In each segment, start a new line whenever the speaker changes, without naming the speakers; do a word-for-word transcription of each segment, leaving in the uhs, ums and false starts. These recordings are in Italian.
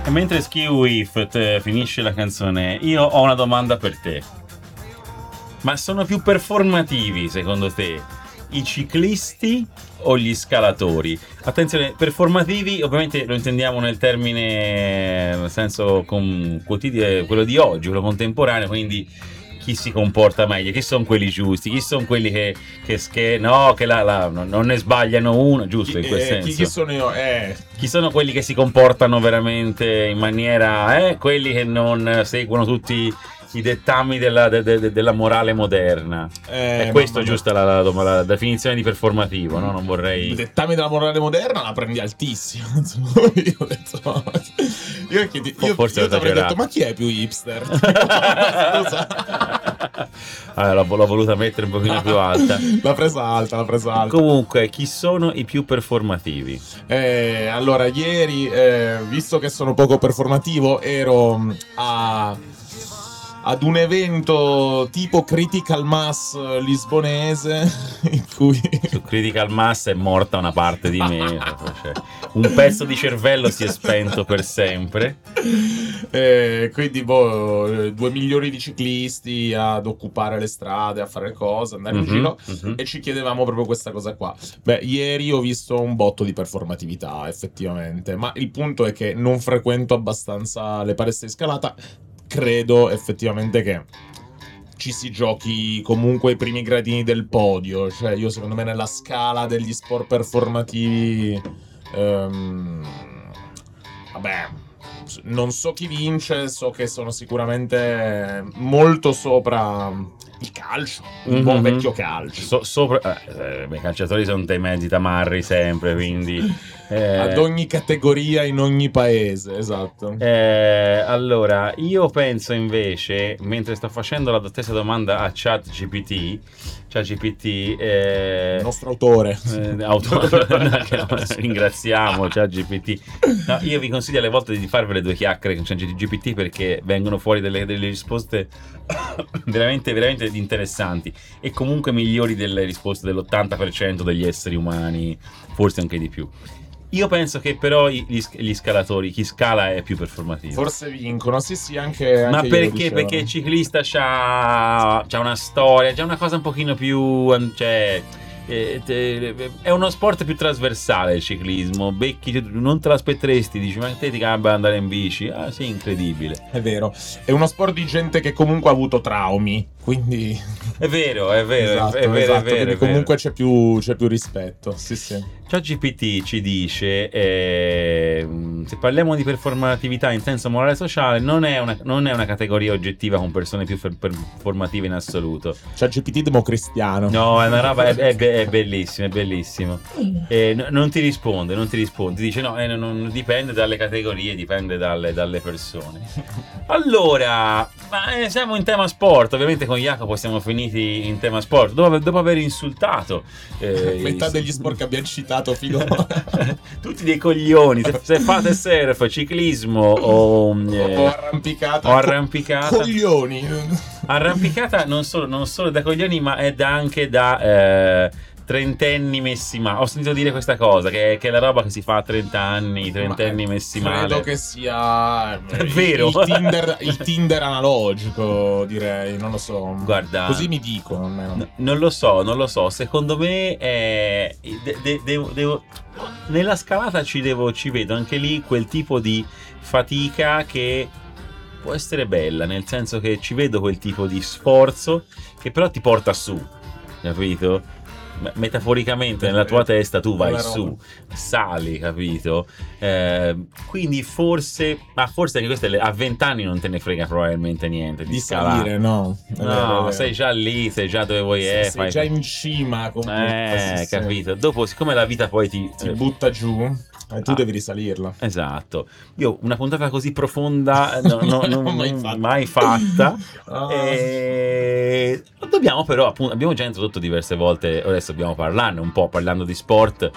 Mentre Ski-With finisce la canzone, io ho una domanda per te. Ma sono più performativi, secondo te, i ciclisti o gli scalatori? Attenzione, performativi ovviamente lo intendiamo nel termine, nel senso con quotidiano, quello di oggi, quello contemporaneo, quindi chi si comporta meglio, chi sono quelli giusti, chi sono quelli che, che, che no, che la, la, non ne sbagliano uno, giusto,
Chi,
in quel
eh,
senso.
Chi, chi sono io? Eh.
Chi sono quelli che si comportano veramente in maniera, eh, quelli che non seguono tutti i dettami della, de, de, della morale moderna.
Eh,
È questo
mamma
giusta la, la, la definizione di performativo, no? Non vorrei...
I dettami della morale moderna la prendi altissimo. Io ho detto, io, chiedi, io,
Forse
io ti avrei
esagerato.
detto, ma chi è più hipster? Scusa.
Allora, l'ho, l'ho voluta mettere un pochino più alta.
L'ha presa alta, l'ha presa alta.
Comunque, chi sono i più performativi?
Eh, allora, ieri, eh, visto che sono poco performativo, ero a... ad un evento tipo Critical Mass lisbonese in cui
su Critical Mass è morta una parte di me, cioè, un pezzo di cervello si è spento per sempre.
E quindi boh, due milioni di ciclisti ad occupare le strade, a fare cose, andare in
Mhm,
giro,
mhm.
e ci chiedevamo proprio questa cosa qua. Beh, ieri ho visto un botto di performatività, effettivamente, ma il punto è che non frequento abbastanza le palestre di scalata. Credo effettivamente che ci si giochi comunque i primi gradini del podio. Cioè, io secondo me nella scala degli sport performativi, ehm, vabbè, non so chi vince, so che sono sicuramente molto sopra il calcio, il buon
Mhm.
vecchio calcio.
So- sopra, eh, eh, i calciatori sono dei mezzi tamarri sempre, quindi... eh,
Ad ogni categoria, in ogni paese, esatto.
Eh, allora, io penso invece, mentre sto facendo la stessa domanda a ChatGPT, ChatGPT, eh,
Il nostro autore.
eh, auto- ringraziamo ChatGPT. No, io vi consiglio alle volte di farvele due chiacchiere con ChatGPT perché vengono fuori delle, delle risposte veramente, veramente interessanti e comunque migliori delle risposte dell'ottanta per cento degli esseri umani, forse anche di più. Io penso che però gli, gli scalatori, chi scala è più performativo.
Forse vincono, sì sì, anche, anche
Ma
io
perché?
dicevo.
Perché il ciclista c'ha, c'ha una storia, c'ha una cosa un pochino più... cioè... eh, te- è uno sport più trasversale il ciclismo. Becchi, non te l'aspetteresti, dici ma te ti cambia andare in bici? Ah sì, incredibile.
È vero, è uno sport di gente che comunque ha avuto traumi, quindi...
È vero, è vero,
esatto,
è vero,
esatto,
è vero,
quindi
è
comunque
vero.
c'è più, c'è più rispetto, sì sì.
ChatGPT ci dice, eh, se parliamo di performatività in senso morale e sociale, non è una, non è una categoria oggettiva con persone più per- performative in assoluto.
C'è G P T democristiano.
No, è una roba, è, è, be- è bellissimo, è bellissimo. Eh, no- non ti risponde, non ti risponde, ti dice no, eh, non, non- dipende dalle categorie, dipende dalle, dalle persone. Allora, ma, eh, siamo in tema sport, ovviamente con Jacopo siamo finiti in tema sport, dopo, dopo aver insultato eh,
Metà
i-
degli sport che abbiamo citato fino
tutti dei coglioni, se, se fate surf, ciclismo o, eh,
o arrampicata.
o arrampicata.
Coglioni.
Arrampicata non solo, non solo da coglioni, ma è da anche da eh, trentenni messi male. Ho sentito dire questa cosa, che, che è la roba che si fa a trenta anni, trentenni
Ma
messi
credo
male.
che sia
È vero.
il Tinder, il Tinder analogico, direi, non lo so.
Guarda,
così mi dicono almeno.
n- non lo so, non lo so. Secondo me è, de- de- devo, devo- nella scalata ci, devo, ci vedo anche lì quel tipo di fatica che può essere bella, nel senso che ci vedo quel tipo di sforzo che però ti porta su, capito? Me- Metaforicamente nella tua testa tu vai
Bella roba.
su, sali, capito? Eh, quindi forse, ma forse anche questo è le- a vent'anni non te ne frega probabilmente niente di,
Di
scalare.
salire, no. È vero, è
No,
vero.
sei già lì, sei già dove vuoi,
Sei-
eh,
sei
fai-
già in cima comunque,
eh,
sì, sì.
capito? Dopo, siccome la vita poi ti,
Ti butta giù e tu
Ah.
devi risalirla.
Esatto, io una puntata così profonda no, no, non
Non mai
non-
fatta.
mai fatta.
Ah.
E dobbiamo però, appunto, abbiamo già introdotto diverse volte, adesso adesso dobbiamo parlarne un po', parlando di sport,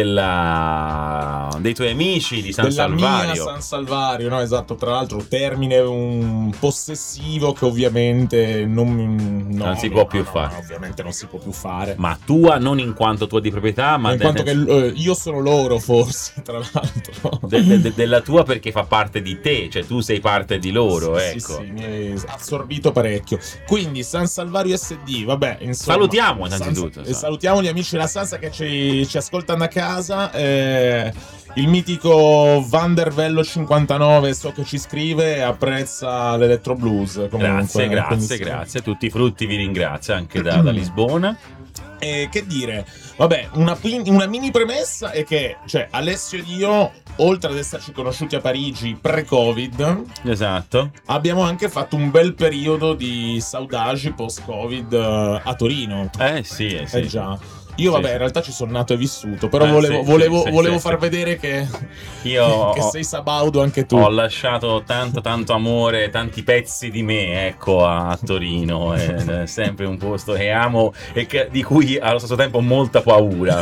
della... dei tuoi amici di San
Della
Salvario.
mia San Salvario, no, esatto, tra l'altro termine un possessivo che ovviamente non, no,
non si
no,
può
no,
più
no,
fare.
no, ovviamente non si può più fare.
Ma tua, non in quanto tua di proprietà, ma
in
de-
quanto che eh, io sono loro, forse, tra l'altro.
de- de- de- della tua, perché fa parte di te, cioè tu sei parte di loro,
sì,
ecco.
Sì, sì, mi hai assorbito parecchio. Quindi San Salvario S D, vabbè, insomma.
Salutiamo innanzitutto.
San, salutiamo gli amici della Sansa che ci, ci ascoltano a casa. Eh, il mitico Vandervello cinquantanove so che ci scrive e apprezza l'Electro Blues. Comunque,
Grazie, grazie,
sì.
grazie. Tutti i frutti vi ringrazio anche da, da Lisbona.
E che dire, vabbè, una, una mini premessa è che, cioè, Alessio ed io, oltre ad esserci conosciuti a Parigi pre-Covid,
esatto,
abbiamo anche fatto un bel periodo di saudagi post-Covid uh, a Torino.
Eh sì, eh sì.
Eh già. Io vabbè,
sì,
in realtà ci sono nato e vissuto, però
eh,
volevo,
sì,
volevo,
sì,
volevo
sì,
far
sì.
vedere che,
Io
che
ho,
sei sabaudo anche tu.
Ho lasciato tanto tanto amore, tanti pezzi di me, ecco, a, a Torino. È sempre un posto che amo e che, di cui allo stesso tempo ho molta paura.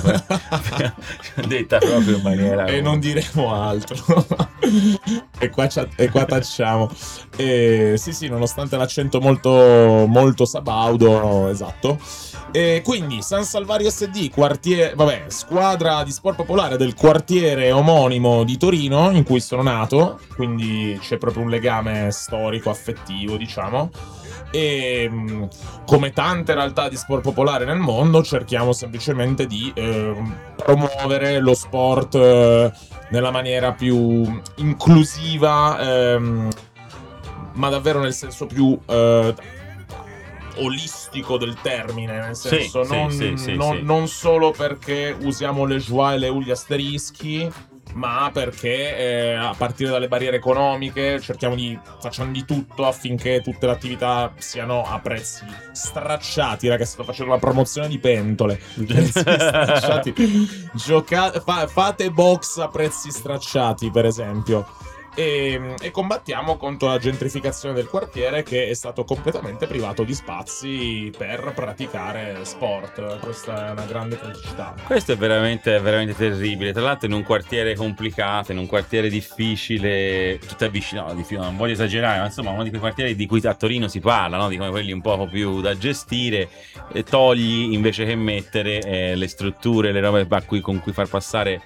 Detta proprio in maniera...
E non diremo altro. e, qua e qua tacciamo. E, sì, sì, nonostante l'accento molto, molto sabaudo, esatto. E quindi San Salvario S D, quartiere, vabbè, squadra di sport popolare del quartiere omonimo di Torino in cui sono nato, quindi c'è proprio un legame storico, affettivo, diciamo. E come tante realtà di sport popolare nel mondo cerchiamo semplicemente di eh, promuovere lo sport eh, nella maniera più inclusiva, ehm, ma davvero nel senso più eh, olistico del termine, nel senso
sì,
non,
sì, sì,
non,
sì.
non solo perché usiamo le joie e le U gli asterischi, ma perché eh, a partire dalle barriere economiche cerchiamo di facciamo di tutto affinché tutte le attività siano a prezzi stracciati. Ragazzi, sto facendo la promozione di pentole. Prezzi stracciati. Gioca- fa- fate box a prezzi stracciati, per esempio. E, e combattiamo contro la gentrificazione del quartiere, che è stato completamente privato di spazi per praticare sport. Questa è una grande criticità.
Questo è veramente, veramente terribile. Tra l'altro in un quartiere complicato, in un quartiere difficile, tutto è vicino, no, non voglio esagerare, ma insomma uno di quei quartieri di cui a Torino si parla, no? Di come quelli un po' più da gestire, e togli invece che mettere eh, le strutture, le robe a cui, con cui far passare...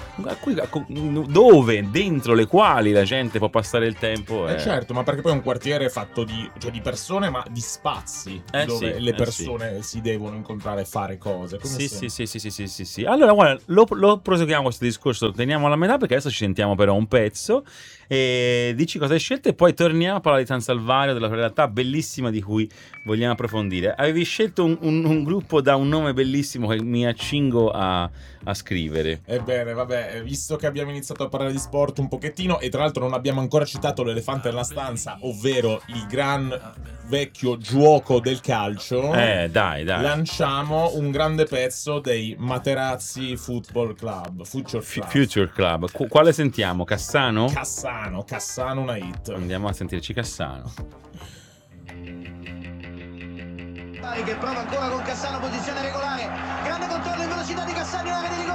dove, dentro le quali la gente può passare il tempo.
Eh
eh.
certo, ma perché poi è un quartiere fatto di, cioè di persone, ma di spazi
Eh
dove
sì,
le
eh
persone si devono incontrare e fare cose. Come
Sì,
se-
sì, sì, sì, sì, sì, sì, sì. Allora, guarda, lo, lo proseguiamo questo discorso, lo teniamo alla metà perché adesso ci sentiamo però un pezzo e dici cosa hai scelto e poi torniamo a parlare di San Salvario, della realtà bellissima di cui vogliamo approfondire. Avevi scelto un, un, un gruppo da un nome bellissimo che mi accingo a, a scrivere.
Ebbene, vabbè, visto che abbiamo iniziato a parlare di sport un pochettino e tra l'altro non abbiamo ancora citato l'elefante nella stanza, ovvero il gran vecchio gioco del calcio,
Eh, dai, dai.
lanciamo un grande pezzo dei Materazzi Football Club, Future
F-
Club.
Future Club. Qu- quale sentiamo? Cassano?
Cassano, Cassano una hit.
Andiamo a sentirci Cassano.
Che prova ancora con Cassano, posizione regolare, grande controllo in velocità di Cassano, una vede